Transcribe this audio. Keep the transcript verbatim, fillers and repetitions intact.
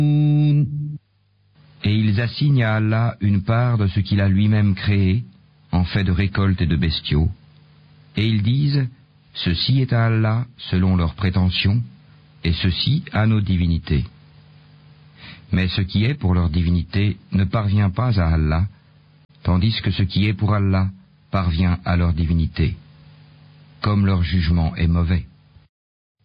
Et ils assignent à Allah une part de ce qu'il a lui-même créé, en fait de récoltes et de bestiaux. Et ils disent, ceci est à Allah selon leurs prétentions, et ceci à nos divinités. Mais ce qui est pour leur divinité ne parvient pas à Allah, tandis que ce qui est pour Allah parvient à leur divinité, comme leur jugement est mauvais.